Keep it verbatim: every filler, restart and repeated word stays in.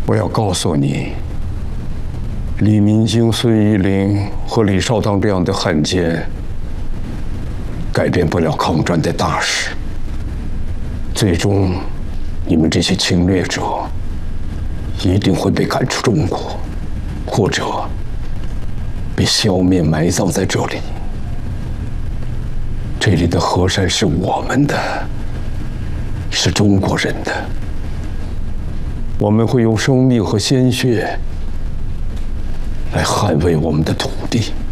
我要告诉你，李明京、孙一林和李少当这样的汉奸，改变不了抗战的大势。最终，你们这些侵略者一定会被赶出中国，或者被消灭、埋葬在这里。这里的河山是我们的，是中国人的。我们会用生命和鲜血来捍卫我们的土地。